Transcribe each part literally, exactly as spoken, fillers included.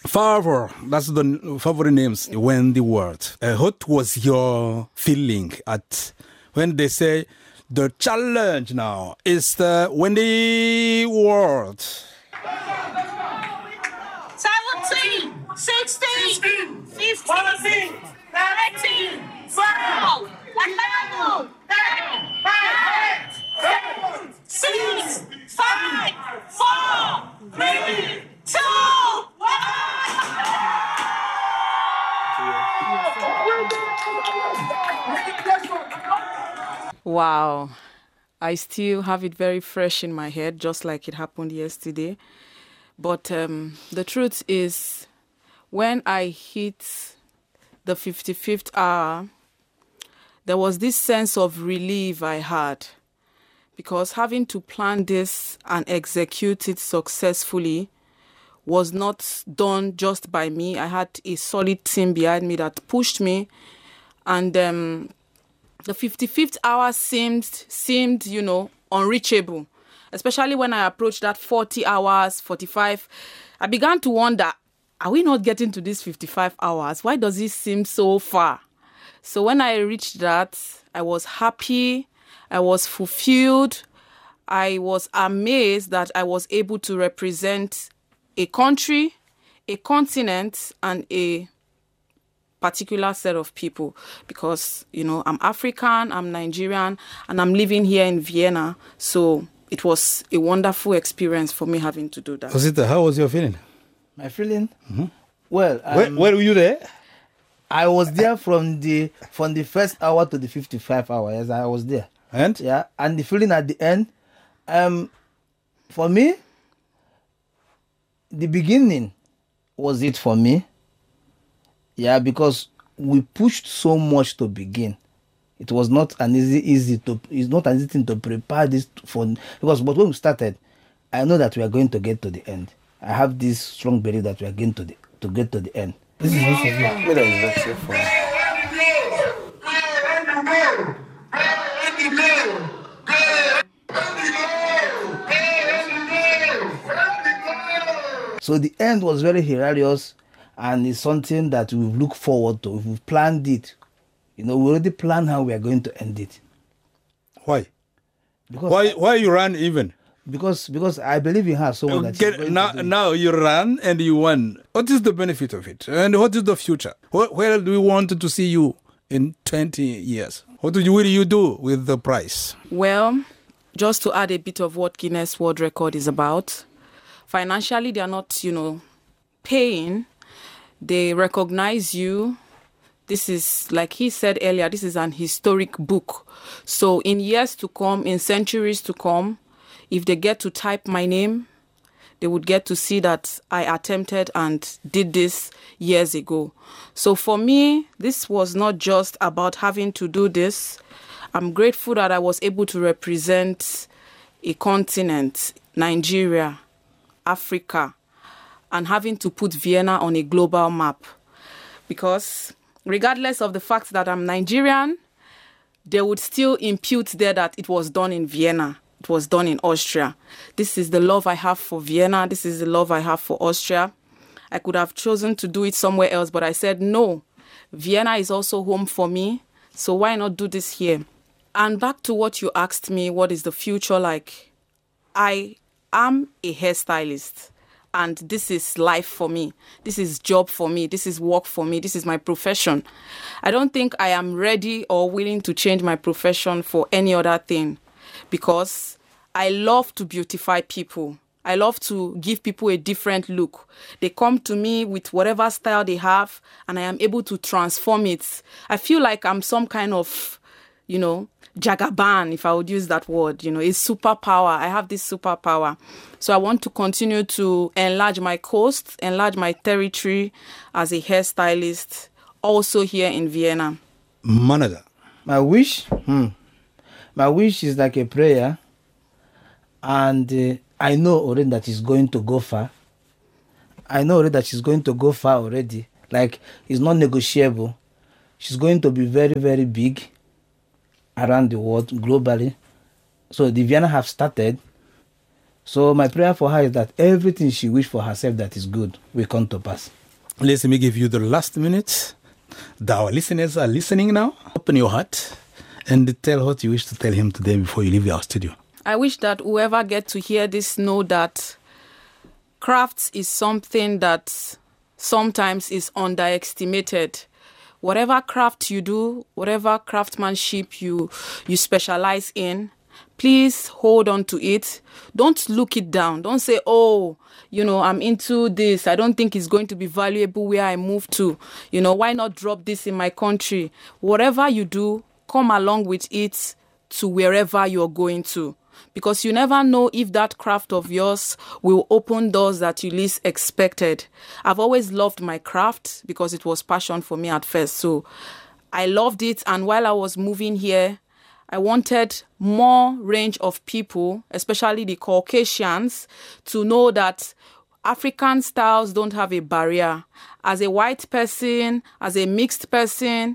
Favor, that's the favorite names. When the world. Uh, what was your feeling at when they say the challenge now is the Wendy World? seventeen, sixteen, fifteen, nineteen, twelve, eleven, ten, seven, six, five, four, three, two, Wow. I still have it very fresh in my head, just like it happened yesterday. But um, the truth is, when I hit the fifty-fifth hour, there was this sense of relief I had, because having to plan this and execute it successfully was not done just by me. I had a solid team behind me that pushed me, and um, the fifty-fifth hour seemed, seemed, you know, unreachable, especially when I approached that forty hours, forty-five. I began to wonder, are we not getting to these fifty-five hours? Why does it seem so far? So when I reached that, I was happy, I was fulfilled, I was amazed that I was able to represent a country, a continent, and a particular set of people, because, you know, I'm African, I'm Nigerian, and I'm living here in Vienna. So it was a wonderful experience for me having to do that. Osita, how was your feeling? My feeling? Mm-hmm. Well, um, where, where were you there? I was there from the from the first hour to the fifty-five hours. I was there. And? Yeah, and the feeling at the end, um, for me, the beginning was it for me. Yeah, because we pushed so much to begin. It was not an easy, easy to. It's not an easy thing to prepare this for. Because, but when we started, I know that we are going to get to the end. I have this strong belief that we are going to the to get to the end. This is also me. That is very safe for me. So the end was very hilarious, and it's something that we look forward to. We've planned it. You know, we already planned how we are going to end it. Why? Because why? Why you run even? Because because I believe in her so much that she's going now, to do it. now you run and you won. What is the benefit of it? And what is the future? Where, where do we want to see you in twenty years? What do you, will you do with the prize? Well, just to add a bit of what Guinness World Record is about, financially they are not, you know, paying. They recognize you. This is, like he said earlier, this is an historic book. So in years to come, in centuries to come, if they get to type my name, they would get to see that I attempted and did this years ago. So for me, this was not just about having to do this. I'm grateful that I was able to represent a continent, Nigeria, Africa, and having to put Vienna on a global map. Because regardless of the fact that I'm Nigerian, they would still impute there that it was done in Vienna. It was done in Austria. This is the love I have for Vienna. This is the love I have for Austria. I could have chosen to do it somewhere else, but I said, no, Vienna is also home for me. So why not do this here? And back to what you asked me, what is the future like? I am a hairstylist. And this is life for me. This is job for me. This is work for me. This is my profession. I don't think I am ready or willing to change my profession for any other thing, because I love to beautify people. I love to give people a different look. They come to me with whatever style they have, and I am able to transform it. I feel like I'm some kind of, you know, Jagaban, if I would use that word, you know, a superpower. I have this superpower. So I want to continue to enlarge my coast, enlarge my territory as a hairstylist, also here in Vienna. Manager. My wish? Hmm. My wish is like a prayer. And uh, I know already that she's going to go far. I know already that she's going to go far already. Like, it's not negotiable. She's going to be very, very big around the world, globally. So the Vienna have started. So my prayer for her is that everything she wished for herself that is good will come to pass. Let me give you the last minute. Our listeners are listening now. Open your heart and tell what you wish to tell him today before you leave our studio. I wish that whoever gets to hear this know that crafts is something that sometimes is underestimated. Whatever craft you do, whatever craftsmanship you you specialize in, please hold on to it. Don't look it down. Don't say, oh, you know, I'm into this. I don't think it's going to be valuable where I move to. You know, why not drop this in my country? Whatever you do, come along with it to wherever you're going to. Because you never know if that craft of yours will open doors that you least expected. I've always loved my craft because it was passion for me at first. So I loved it. And while I was moving here, I wanted more range of people, especially the Caucasians, to know that African styles don't have a barrier. As a white person, as a mixed person,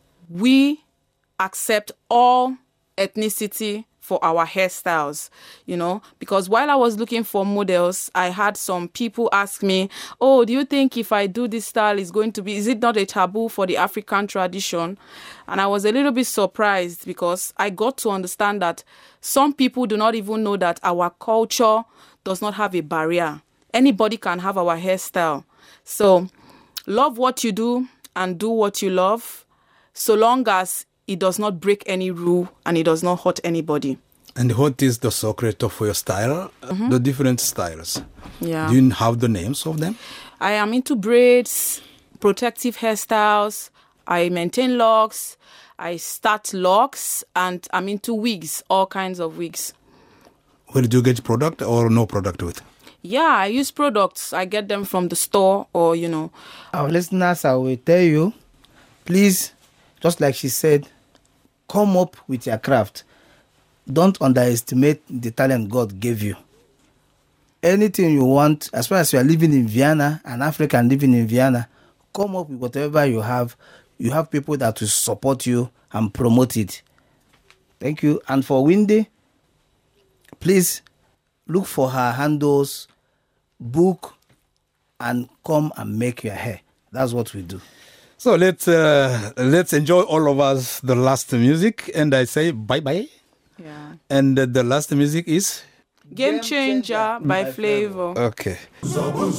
we accept all ethnicity for our hairstyles, you know, because while I was looking for models, I had some people ask me, oh, do you think if I do this style is going to be, is it not a taboo for the African tradition? And I was a little bit surprised because I got to understand that some people do not even know that our culture does not have a barrier. Anybody can have our hairstyle. So love what you do and do what you love, so long as it does not break any rule and it does not hurt anybody. And what is the secret of your style? Mm-hmm. The different styles. Yeah. Do you have the names of them? I am into braids, protective hairstyles. I maintain locks. I start locks, and I'm into wigs, all kinds of wigs. Where do you get product or no product with? Yeah, I use products. I get them from the store or, you know. Our listeners, I will tell you, please, just like she said, come up with your craft. Don't underestimate the talent God gave you. Anything you want, as far as you are living in Vienna, an African living in Vienna, come up with whatever you have. You have people that will support you and promote it. Thank you. And for Wendy, please look for her handles, book, and come and make your hair. That's what we do. So let's uh, let's enjoy all of us the last music, and I say bye bye. Yeah. And uh, the last music is Game Changer by Flavor. okay.